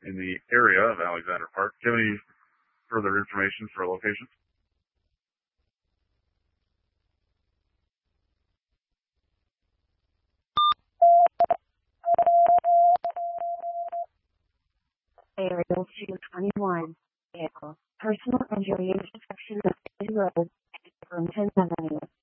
in the area of Alexander Park. Do you have any further information for a location? Aerial 221. Vehicle. Personal injury intersection of State Road. From 10th Avenue.